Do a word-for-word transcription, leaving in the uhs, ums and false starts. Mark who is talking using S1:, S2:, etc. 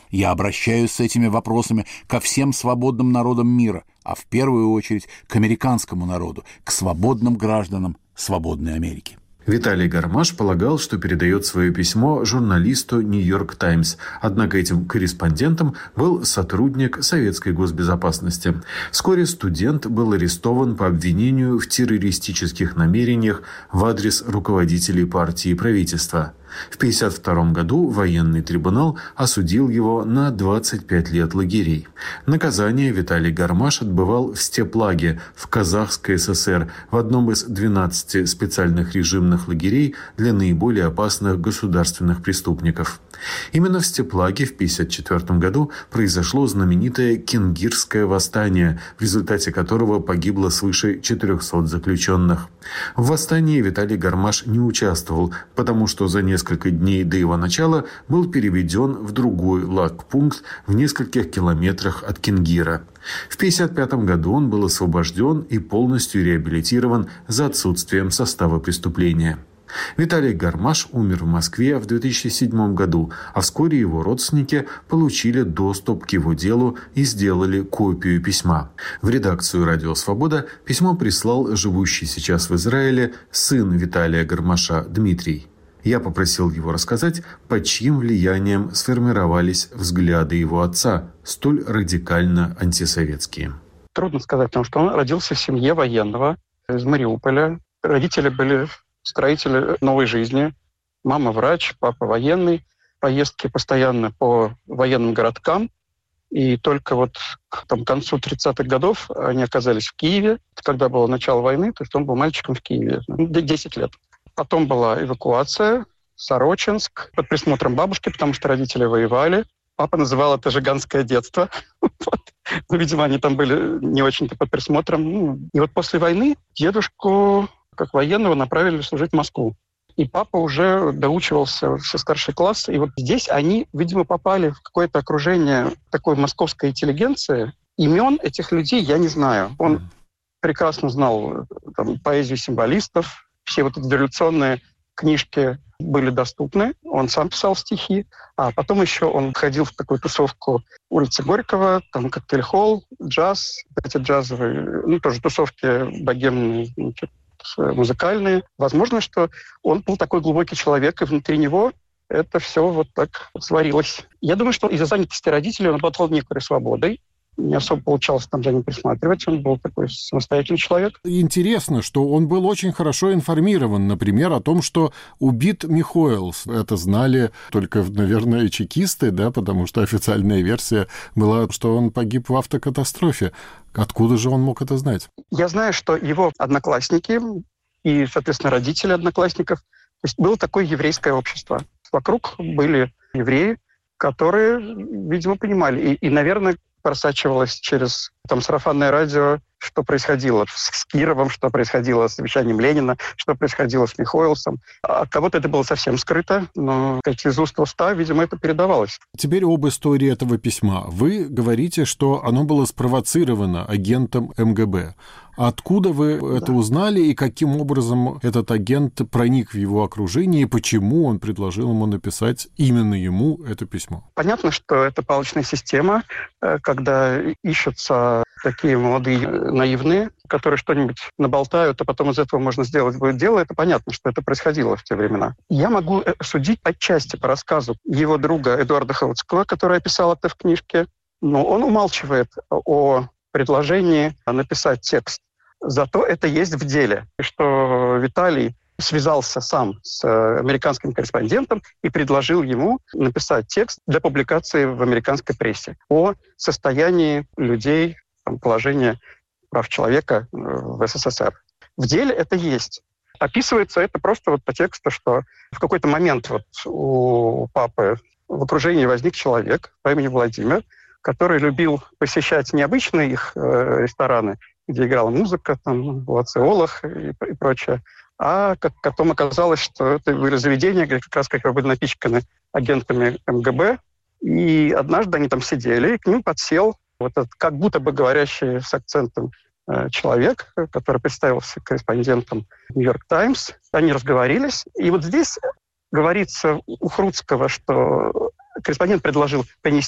S1: Я обращаюсь с этими вопросами ко всем свободным народам мира, а в первую очередь к американскому народу, к свободным гражданам свободной Америки».
S2: Виталий Гармаш полагал, что передает свое письмо журналисту «Нью-Йорк Таймс», однако этим корреспондентом был сотрудник советской госбезопасности. Вскоре студент был арестован по обвинению в террористических намерениях в адрес руководителей партии и правительства. В тысяча девятьсот пятьдесят втором году военный трибунал осудил его на двадцать пять лет лагерей. Наказание Виталий Гармаш отбывал в степлаге в Казахской ССР в одном из двенадцати специальных режимных лагерей для наиболее опасных государственных преступников. Именно в степлаге в тысяча девятьсот пятьдесят четвёртом году произошло знаменитое Кингирское восстание, в результате которого погибло свыше четырехсот заключенных. В восстании Виталий Гармаш не участвовал, потому что за несколько дней до его начала был переведен в другой лагпункт в нескольких километрах от Кингира. В тысяча девятьсот пятьдесят пятом году он был освобожден и полностью реабилитирован за отсутствием состава преступления. Виталий Гармаш умер в Москве в две тысячи седьмом году, а вскоре его родственники получили доступ к его делу и сделали копию письма. В редакцию «Радио Свобода» письмо прислал живущий сейчас в Израиле сын Виталия Гармаша Дмитрий. Я попросил его рассказать, под чьим влиянием сформировались взгляды его отца, столь радикально антисоветские.
S3: Трудно сказать, потому что он родился в семье военного из Мариуполя. Родители были строители новой жизни. Мама врач, папа военный. Поездки постоянно по военным городкам. И только вот к там, концу тридцатых годов они оказались в Киеве. Когда было начало войны, то есть он был мальчиком в Киеве. десять лет. Потом была эвакуация, Сорочинск, под присмотром бабушки, потому что родители воевали. Папа называл это «жиганское детство». Ну, видимо, они там были не очень-то под присмотром. И вот после войны дедушку, как военного, направили служить в Москву. И папа уже доучивался все старший класс. И вот здесь они, видимо, попали в какое-то окружение такой московской интеллигенции. Имен этих людей я не знаю. Он прекрасно знал там, поэзию символистов. Все вот эти революционные книжки были доступны. Он сам писал стихи. А потом еще он ходил в такую тусовку улицы Горького, там коктейль-холл, джаз, эти джазовые, ну, тоже тусовки богемные, музыкальные. Возможно, что он был такой глубокий человек, и внутри него это все вот так сварилось. Я думаю, что из-за занятости родителей он обладал некоторой свободой. Не особо получалось там за ним присматривать. Он был такой самостоятельный человек.
S4: Интересно, что он был очень хорошо информирован, например, о том, что убит Михоэлс. Это знали только, наверное, чекисты, да, потому что официальная версия была, что он погиб в автокатастрофе. Откуда же он мог это знать?
S3: Я знаю, что его одноклассники и, соответственно, родители одноклассников, то есть было такое еврейское общество. Вокруг были евреи, которые, видимо, понимали. И, и наверное, просачивалось через там, сарафанное радио, что происходило с Кировым, что происходило с вещанием Ленина, что происходило с Михоэлсом. А от кого-то это было совсем скрыто, но как из уст в уста, видимо, это передавалось.
S4: Теперь об истории этого письма. Вы говорите, что оно было спровоцировано агентом эм гэ бэ. Откуда вы да. это узнали и каким образом этот агент проник в его окружение и почему он предложил ему написать именно ему это письмо?
S3: Понятно, что это палочная система, когда ищутся такие молодые наивные, которые что-нибудь наболтают, а потом из этого можно сделать будет дело. Это понятно, что это происходило в те времена. Я могу судить отчасти по рассказу его друга Эдуарда Хауцкого, который описал это в книжке, но он умалчивает о предложении написать текст. Зато это есть в деле, что Виталий связался сам с американским корреспондентом и предложил ему написать текст для публикации в американской прессе о состоянии людей, там, положении прав человека в эс эс эс эр. В деле это есть. Описывается это просто вот по тексту, что в какой-то момент вот у папы в окружении возник человек по имени Владимир, который любил посещать необычные их э, рестораны, где играла музыка, там, лациолах и, и прочее, а как потом оказалось, что это были заведения, где как раз как были напичканы агентами эм гэ бэ, и однажды они там сидели, и к ним подсел вот этот как будто бы говорящий с акцентом э, человек, который представился корреспондентом «Нью-Йорк Таймс». Они разговорились, и вот здесь говорится у Хруцкого, что корреспондент предложил принести